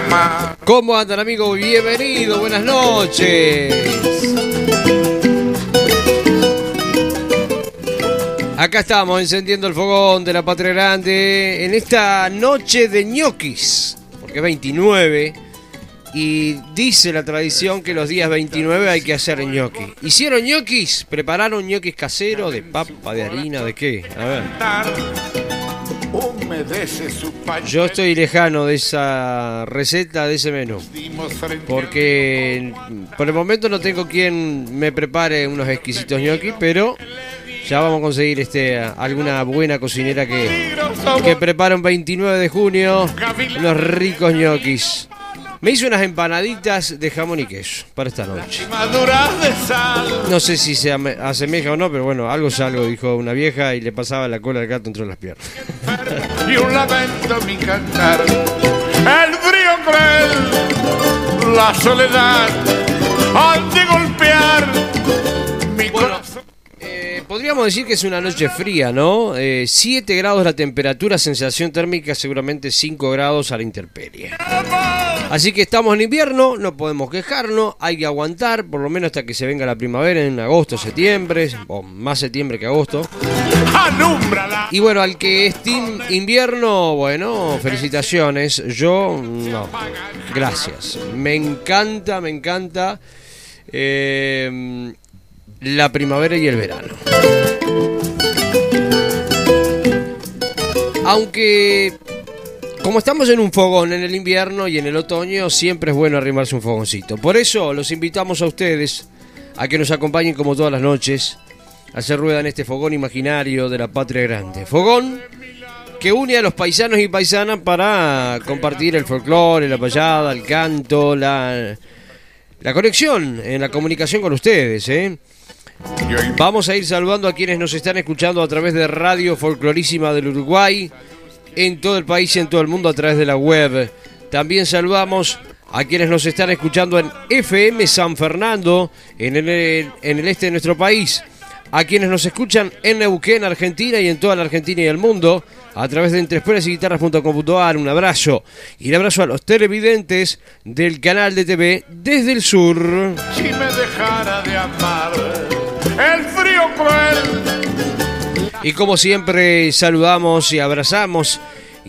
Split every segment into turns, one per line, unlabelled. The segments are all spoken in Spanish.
amar.
¿Cómo andan, amigos? Bienvenidos, buenas noches. Acá estamos encendiendo el fogón de la Patria Grande en esta noche de ñoquis, porque es 29 y dice la tradición que los días 29 hay que hacer ñoquis. ¿Hicieron ñoquis? ¿Prepararon ñoquis caseros de papa, de harina, de qué? A ver. Yo estoy lejano de esa receta, de ese menú, porque por el momento no tengo quien me prepare unos exquisitos ñoquis, pero ya vamos a conseguir alguna buena cocinera que prepare un 29 de junio unos ricos ñoquis. Me hice unas empanaditas de jamón y queso para esta noche. No sé si se asemeja o no, pero bueno, algo es algo, dijo una vieja y le pasaba la cola del gato entre las piernas.
Y un lamento mi cantar, el frío cruel, la soledad, al de golpear mi corazón.
Podríamos decir que es una noche fría, ¿no? 7 grados la temperatura, sensación térmica seguramente 5 grados a la intemperie. Así que estamos en invierno, no podemos quejarnos, hay que aguantar, por lo menos hasta que se venga la primavera en agosto, septiembre, o más septiembre que agosto. Y bueno, al que es team invierno, bueno, felicitaciones. Yo, no, gracias. Me encanta la primavera y el verano. Aunque, como estamos en un fogón en el invierno y en el otoño, siempre es bueno arrimarse un fogoncito. Por eso los invitamos a ustedes a que nos acompañen como todas las noches a hacer rueda en este fogón imaginario de la Patria Grande. Fogón que une a los paisanos y paisanas para compartir el folclore, la payada, el canto, la conexión en la comunicación con ustedes, Vamos a ir saludando a quienes nos están escuchando a través de Radio Folclorísima del Uruguay, en todo el país y en todo el mundo a través de la web. También saludamos a quienes nos están escuchando en FM San Fernando, en el este de nuestro país, a quienes nos escuchan en Neuquén, Argentina, y en toda la Argentina y el mundo, a través de entreespuelasyguitarras.com.ar. Un abrazo. Y un abrazo a los televidentes del canal de TV desde el sur.
Si me dejara de amar, el frío cruel.
Y como siempre saludamos y abrazamos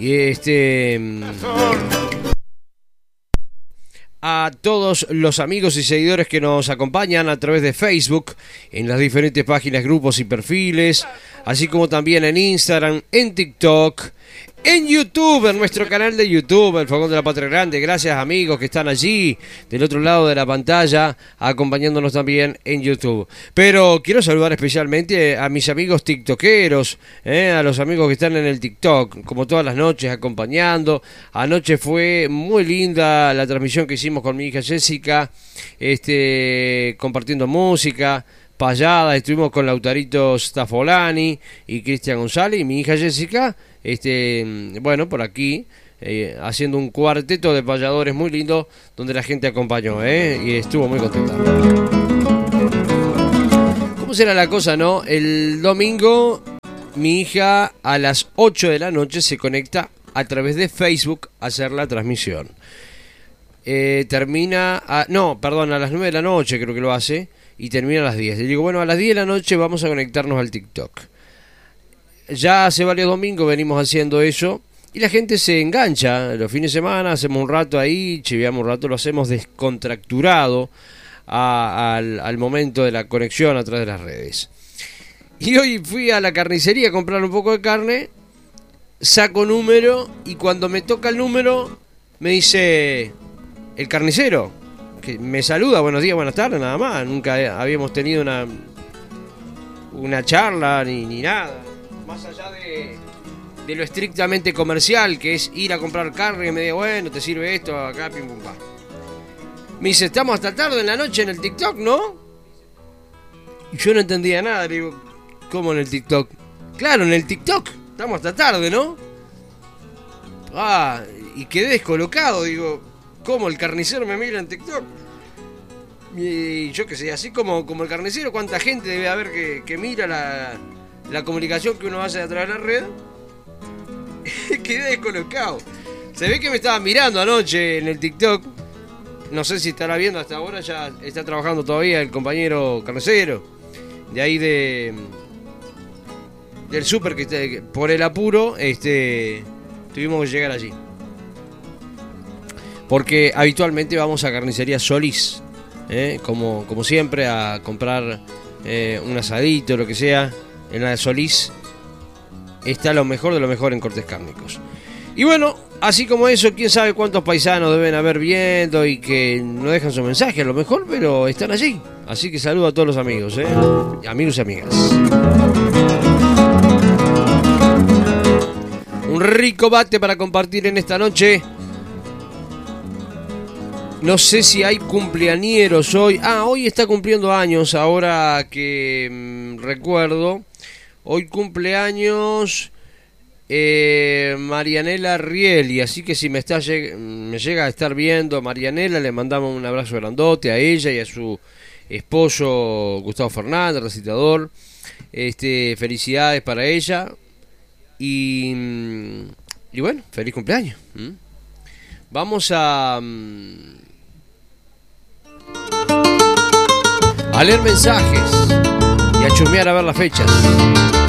a todos los amigos y seguidores que nos acompañan a través de Facebook, en las diferentes páginas, grupos y perfiles, así como también en Instagram, en TikTok, en YouTube, en nuestro canal de YouTube, El Fogón de la Patria Grande. Gracias, amigos que están allí del otro lado de la pantalla acompañándonos también en YouTube. Pero quiero saludar especialmente a mis amigos tiktokeros, a los amigos que están en el TikTok, como todas las noches acompañando. Anoche fue muy linda la transmisión que hicimos con mi hija Jessica, compartiendo música, payada. Estuvimos con Lautarito Staffolani y Cristian González y mi hija Jessica, bueno, por aquí, haciendo un cuarteto de payadores muy lindo donde la gente acompañó, y estuvo muy contenta. ¿Cómo será la cosa, no? El domingo mi hija a las 8 de la noche se conecta a través de Facebook a hacer la transmisión. Termina a las 9 de la noche creo que lo hace, y termina a las 10. Le digo, bueno, a las 10 de la noche vamos a conectarnos al TikTok. Ya hace varios domingos venimos haciendo eso y la gente se engancha. Los fines de semana hacemos un rato ahí, chiveamos un rato, lo hacemos descontracturado al momento de la conexión a través de las redes. Y hoy fui a la carnicería a comprar un poco de carne, saco número y cuando me toca el número me dice el carnicero, que me saluda, buenos días, buenas tardes, nada más. Nunca habíamos tenido una charla ni nada. Más allá de lo estrictamente comercial, que es ir a comprar carne, y me diga, bueno, te sirve esto, acá, pim, pum, pam. Me dice, estamos hasta tarde en la noche en el TikTok, ¿no? Y yo no entendía nada, le digo, ¿cómo en el TikTok? Claro, en el TikTok, estamos hasta tarde, ¿no? Y quedé descolocado, digo, ¿cómo el carnicero me mira en TikTok? Y yo qué sé, así como el carnicero, ¿cuánta gente debe haber que mira la comunicación que uno hace a través de la red? Quedé descolocado. Se ve que me estaba mirando anoche en el TikTok. No sé si estará viendo hasta ahora, ya está trabajando todavía el compañero carnicero. De ahí del súper que por el apuro tuvimos que llegar allí. Porque habitualmente vamos a Carnicería Solís, como siempre, a comprar un asadito, lo que sea. En la de Solís está lo mejor de lo mejor en cortes cárnicos. Y bueno, así como eso, quién sabe cuántos paisanos deben haber viendo y que no dejan su mensaje a lo mejor, pero están allí. Así que saludo a todos los amigos, amigos y amigas. Un rico mate para compartir en esta noche. No sé si hay cumpleañeros hoy. Hoy está cumpliendo años, ahora que recuerdo. Hoy cumpleaños Marianela Rieli, así que si me llega a estar viendo Marianela, le mandamos un abrazo grandote a ella y a su esposo Gustavo Fernández, recitador. Felicidades para ella y bueno, feliz cumpleaños. Vamos a leer mensajes y a chusmear a ver las fechas.